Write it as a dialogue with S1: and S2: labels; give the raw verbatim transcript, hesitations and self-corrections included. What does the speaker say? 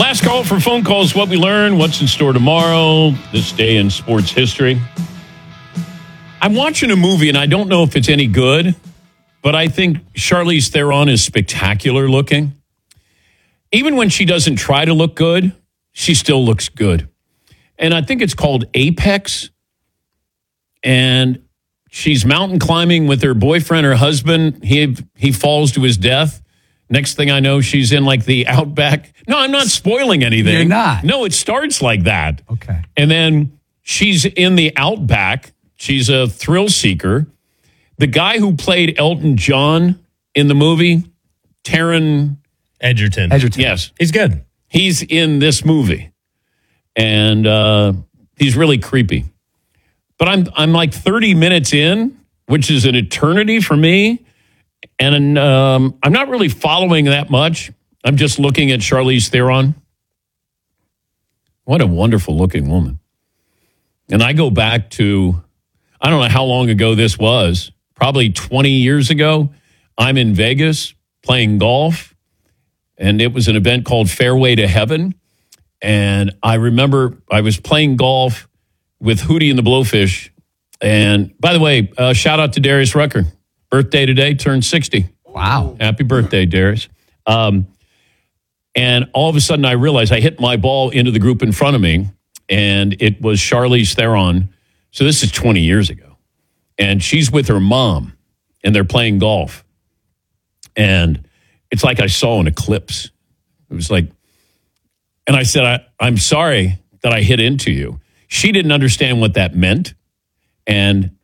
S1: Last call for phone calls. What we learn, what's in store tomorrow, this day in sports history. I'm watching a movie, and I don't know if it's any good, but I think Charlize Theron is spectacular looking. Even when she doesn't try to look good, she still looks good. And I think it's called Apex. And she's mountain climbing with her boyfriend, her husband. He he falls to his death. Next thing I know, she's in like the outback. No, I'm not spoiling anything.
S2: You're not.
S1: No, it starts like that.
S2: Okay.
S1: And then she's in the outback. She's a thrill seeker. The guy who played Elton John in the movie, Taron
S3: Egerton.
S2: Egerton.
S1: Yes.
S3: He's good.
S1: He's in this movie. And uh, he's really creepy. But I'm I'm like thirty minutes in, which is an eternity for me. And um, I'm not really following that much. I'm just looking at Charlize Theron. What a wonderful looking woman. And I go back to, I don't know how long ago this was, probably twenty years ago. I'm in Vegas playing golf, and it was an event called Fairway to Heaven. And I remember I was playing golf with Hootie and the Blowfish. And by the way, uh, shout out to Darius Rucker. Birthday today, turned sixty.
S2: Wow.
S1: Happy birthday, Darius. Um, and all of a sudden I realized I hit my ball into the group in front of me, and it was Charlize Theron. So this is twenty years ago. And she's with her mom, and they're playing golf. And it's like I saw an eclipse. It was like, and I said, I, I'm sorry that I hit into you. She didn't understand what that meant. And